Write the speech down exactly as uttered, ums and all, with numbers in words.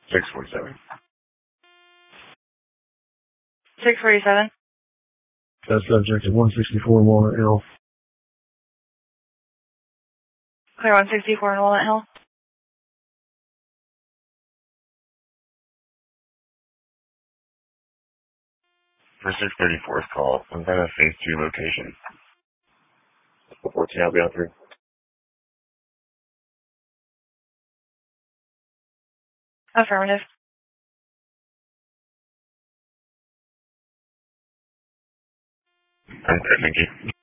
six forty-seven. six forty-seven. That subject at one sixty-four Walnut Hill. Clear one sixty-four in Walnut Hill. For six thirty-fourth call, I'm at a phase two location. fourteen, I'll be on through. Affirmative. I'm good, thank you.